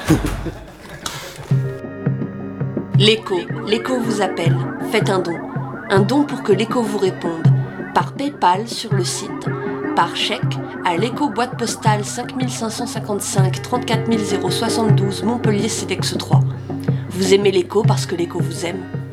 L'écho vous appelle. Faites un don. Un don pour que l'écho vous réponde. Par PayPal sur le site, par chèque à l'écho boîte postale 5555 34 072 Montpellier CEDEX 3. Vous aimez l'écho parce que l'écho vous aime.